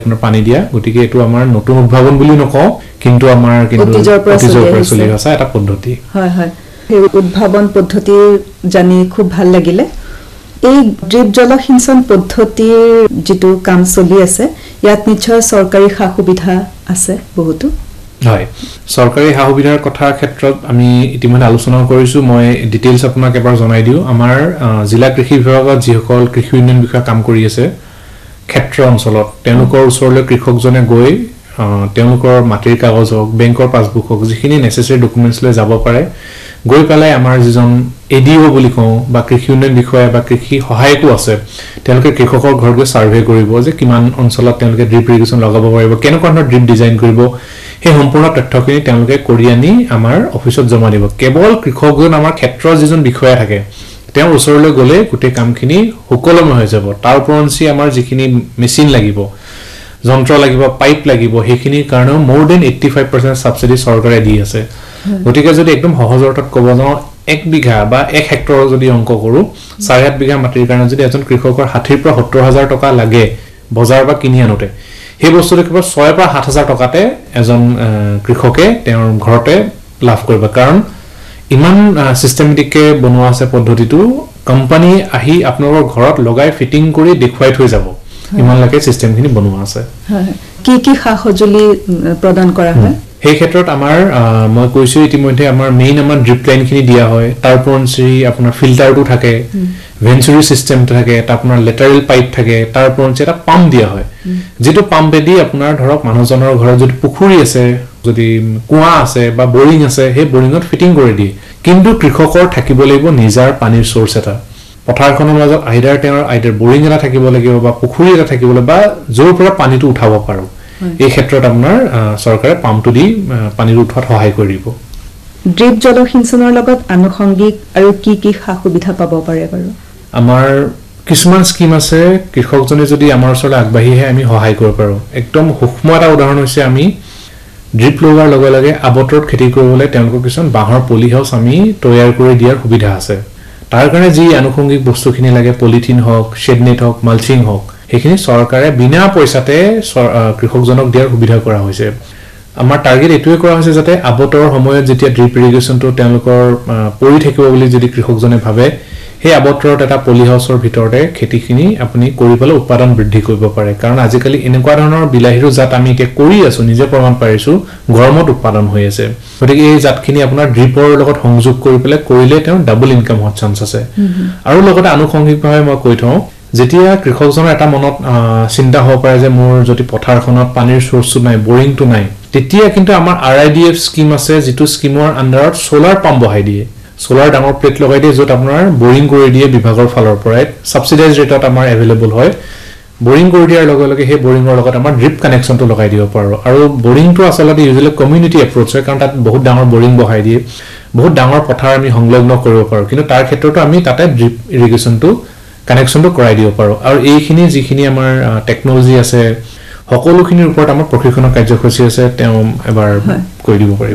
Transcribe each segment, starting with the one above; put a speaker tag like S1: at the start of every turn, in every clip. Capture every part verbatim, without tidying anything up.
S1: আপোনাৰ পানী দিয়া গতিকে এটো আমাৰ নতুন উদ্ভাৱন বুলি নকওঁ কিন্তু আমাৰ কিন্তু
S2: অতীজৰ পৰা
S1: চলি আছে এটা পদ্ধতি
S2: হয় হয় এই উদ্ভাৱন পদ্ধতি জানি খুব ভাল লাগিলে এই ড্ৰিপ জলসিঞ্চন পদ্ধতিৰ যেটো কাম চলি আছে ইয়াত নিশ্চয় চৰকাৰী সা-সুবিধা আছে বহুতো
S1: হয় চৰকাৰী সা-সুবিধাৰ কথা ক্ষেত্ৰত আমি ইতিমধ্যে আলোচনা কৰিছো মই ডিটেইলছ আপোনাক এবাৰ জনাই দিও আমাৰ জিলা কৃষি বিভাগত যিসকল কৃষি উন্নয়ন বিষয়া কাম কৰি আছে ক্ষেত্ৰ অঞ্চলত তেওঁলোকৰ ওচৰলৈ কৃষকজনে গৈ তেওঁলোকৰ মাটিৰ কাগজ হওক বেংকৰ পাছবুক হওক যিখিনি নেসেসাৰী ডকুমেন্টছ লৈ যাব পাৰে গৈ পেলাই আমাৰ যিজন এডিও বুলি কওঁ বা কৃষি উন্নয়ন বিষয়া বা কৃষি সহায়কো আছে তেওঁলোকে কৃষকৰ ঘৰ গৈ সাৰ্ভে কৰিব যে কিমান অঞ্চলত তেওঁলোকে ড্ৰিপ ইৰিগেশ্যন লগাব পাৰিব কেনেকুৱা ধৰণৰ ড্ৰিপ ডিজাইন কৰিব এই সম্পূৰ্ণ তথ্যখিনি তেওঁলোকে কৰি আনি আমাৰ অফিচত জমা দিব কেৱল কৃষকজন আমাৰ ক্ষেত্ৰৰ যিজন বিষয়া থাকে তেওঁৰ ওচৰলৈ গলে গোটেই কামখিনি সুকলমে হৈ যাব তাৰ ওপৰঞ্চি আমাৰ যিখিনি মেচিন লাগিব যন্ত্ৰ লাগিব পাইপ লাগিব সেইখিনিৰ কাৰণেও more than eighty-five percent subsidy চৰকাৰে দি আছে গতিকে যদি একদম সহজ অৰ্থত ক'ব যাওঁ এক বিঘা বা এক হেক্টৰ যদি অংক কৰো চাৰি আঠ বিঘা মাটিৰ কাৰণে যদি এজন কৃষকৰ ষাঠি পৰা সত্তৰ হাজাৰ টকা লাগে বজাৰ বা কিনি আনোতে সেই বস্তুটো কেৱল ছয় পৰা সাত হাজাৰ টকাতে এজন কৃষকে তেওঁৰ ঘৰতে লাভ কৰিব কাৰণ ইমান সিস্টেমেটিককে বনোৱা আছে পদ্ধতিটো কোম্পানী আহি আপোনালোকৰ ঘৰত লগাই ফিটিং কৰি দেখুৱাই থৈ যাব ইমান লাগে সিস্টেমখিনি বনোৱা আছে
S2: কি কি সা-সজুলি প্ৰদান কৰা হয়
S1: সেই ক্ষেত্ৰত আমাৰ মই কৈছো ইতিমধ্যে আমাৰ মেইন আমাৰ ড্ৰিপ লাইনখিনি দিয়া হয় তাৰ ওপৰঞ্চি আপোনাৰ ফিল্টাৰটো থাকে ভেঞ্চুৰি সিস্টেম থাকে এটা আপোনাৰ লেটাৰেল পাইপ থাকে তাৰ ওপৰঞ্চি এটা পাম্প দিয়া হয় যেটো পাম্পেদি আপোনাৰ ধৰক মানুহজনৰ ঘৰত যদি পুখুৰী আছে যদি কুঁৱা আছে বা বৰিং আছে সেই বৰিঙত ফিটিং কৰি দিয়ে কিন্তু কৃষকৰ থাকিব লাগিব নিজাৰ পানীৰ সোৰ্স এটা পথাৰখনৰ মাজত আইডাৰ তেওঁৰ আইডাৰ বৰিং এটা থাকিব লাগিব বা পুখুৰী এটা থাকিব বা জোৰ পৰা পানীটো উঠাব পাৰো এই ক্ষেত্ৰত আপোনাৰ চৰকাৰে পাম্পটো দি পানী উঠোৱাত সহায় কৰিব
S2: ড্ৰিপ জলসিঞ্চনৰ লগত আনুষংগিক আৰু কি কি সা-সুবিধা পাব পাৰে বাৰু
S1: আমাৰ কিছুমান স্কিম আছে কৃষকজনে যদি আমাৰ ওচৰলৈ আগবাঢ়িহে আমি সহায় কৰিব পাৰো একদম সূক্ষ্ম এটা উদাহৰণ হৈছে আমি ড্ৰিপ লগোৱাৰ লগে লগে আবতৰত খেতি কৰিবলৈ তেওঁলোকক কিছুমান বাঁহৰ পলি হাউস আমি তৈয়াৰ কৰি দিয়াৰ সুবিধা আছে তাৰ কাৰণে যি আনুষংগিক বস্তুখিনি লাগে পলিথিন হওক শেডনেট হওক মালচিং হওক সেইখিনি চৰকাৰে বিনা পইচাতে কৃষকজনক দিয়াৰ সুবিধা কৰা হৈছে আমাৰ টাৰ্গেট এটোৱে কৰা হৈছে যাতে আবতৰ সময়ত যেতিয়া ড্ৰিপ ইৰিগেশ্যনটো তেওঁলোকৰ পৰি থাকিব বুলি যদি কৃষকজনে ভাবে সেই আবতৰত এটা পলি হাউসৰ ভিতৰতে খেতিখিনি আপুনি কৰি পেলাই উৎপাদন বৃদ্ধি কৰিব পাৰে কাৰণ আজিকালি এনেকুৱা ধৰণৰ বিলাহীৰ জাত আমি এতিয়া কৰি আছো নিজে প্ৰমাণ পাইছো গৰমত উৎপাদন হৈ আছে গতিকে এই জাতখিনি আপোনাৰ ড্ৰিপৰ লগত সংযোগ কৰি পেলাই কৰিলে তেওঁ ডাবল ইনকাম হোৱাৰ চান্স আছে আৰু লগতে আনুষংগিকভাৱে মই কৈ থওঁ যেতিয়া কৃষকজনৰ এটা মনত চিন্তা হ'ব পাৰে যে মোৰ যদি পথাৰখনত পানীৰ সোৰ্সটো নাই বৰিংটো নাই তেতিয়া কিন্তু আমাৰ আৰআইডিএফ স্কিম আছে যেটো স্কিমৰ আন্ডাৰত সোলাৰ পাম্প বহাই দিয়ে সোলাৰ ডাঙৰ প্লেট লগাই দিয়ে যত আপোনাৰ বৰিং কৰি দিয়ে বিভাগৰ ফালৰ পৰা সাবসিডাইজ ৰেটত আমাৰ এভেইলেবল হয় বৰিং কৰি দিয়াৰ লগে লগে সেই বৰিঙৰ লগত আমাৰ ড্ৰিপ কানেকচনটো লগাই দিব পাৰো আৰু বৰিংটো আচলতে ইউজুৱেলি কমিউনিটি এপ্ৰোচ হয় কাৰণ তাত বহুত ডাঙৰ বৰিং বহাই দিয়ে বহুত ডাঙৰ পথাৰ আমি সংলগ্ন কৰিব পাৰো কিন্তু তাৰ ক্ষেত্ৰতো আমি তাতে ড্ৰিপ ইৰিগেশ্যনটো কানেকচনটো কৰাই দিব পাৰো আৰু এইখিনি যিখিনি আমাৰ টেকনলজি আছে সকলোখিনিৰ ওপৰত আমাৰ প্ৰশিক্ষণৰ কাৰ্যসূচী আছে তেওঁ এবাৰ কৈ দিব পাৰিব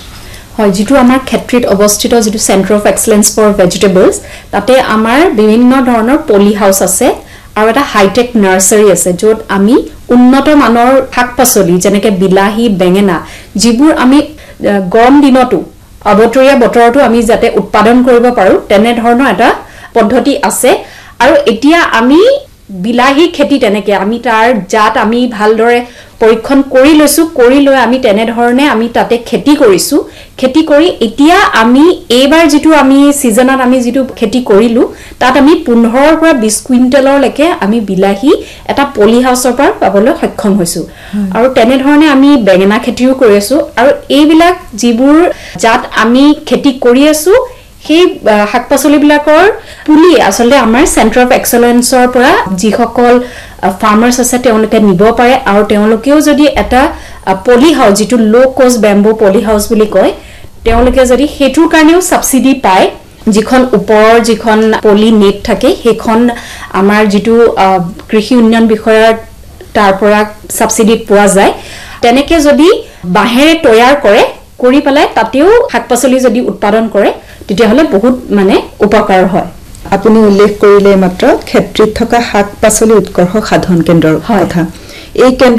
S3: হয় যেটো আমাৰ ক্ষেত্ৰত অৱস্থিত যেটো centre of excellence for vegetables তাতে আমাৰ বিভিন্ন ধৰণৰ পলি হাউস আছে আৰু এটা হাইটেক নাৰ্সাৰী আছে যত আমি উন্নত মানৰ শাক-পাচলি যেনেকে বিলাহী বেঙেনা যিবোৰ আমি গৰম দিনতো অবতৰীয়া বতৰতো আমি যাতে উৎপাদন কৰিব পাৰো তেনে ধৰণৰ এটা পদ্ধতি আছে আৰু এতিয়া আমি বিলাহী খেতি তেনেকে আমি তাৰ জাত আমি ভালদৰে পৰীক্ষণ কৰি লৈছো কৰি লৈ আমি তেনে ধৰণে আমি তাতে খেতি কৰিছো খেতি কৰি এতিয়া আমি এবাৰ যেটো আমি সিজনত আমি যেটো খেতি কৰিলো তাত আমি পোন্ধৰ পৰা বিশ কুইন্টালৰ লৈকে আমি বিলাহী এটা পলি হাউসৰ পৰা পাবলৈ সক্ষম হৈছো আৰু তেনে ধৰণে আমি বেঙেনা খেতিও কৰি আছো আৰু এইবিলাক যিবোৰ জাত আমি খেতি কৰি আছো সেই শাক-পাচলি বিলাকৰ পুলি আসলে আমাৰ সেন্টাৰ অফ এক্সেলেন্সৰ পৰা যিসকল ফাৰ্মাৰ্স আছে তেওঁলোকে নিব পাৰে আৰু তেওঁলোকেও যদি এটা পলি হাউস যেটো লো কষ্ট বেম্বো পলি হাউস বুলি কয় তেওঁলোকে যদি হেতুৰ কাৰণেও সাবসিডি পায় যিখন ওপৰৰ যিখন পলি নেট থাকে সেইখন আমাৰ যেটো কৃষি উন্নয়ন বিষয়ৰ তাৰ পৰা সাবসিডি পোৱা যায় তেনেকে যদি বাহেৰে তৈয়াৰ কৰে কৰি পেলাই তাতেও শাক-পাচলি যদি উৎপাদন কৰে তেতিয়া হলে বহুত মানে উপকাৰ হয়
S2: আপুনি উল্লেখ কৰিলে মাত্ৰ ক্ষেত্ৰত থকা শাক-পাচলি উৎকৰ্ষ সাধন কেন্দ্ৰৰ কথা এই কেন্দ্ৰ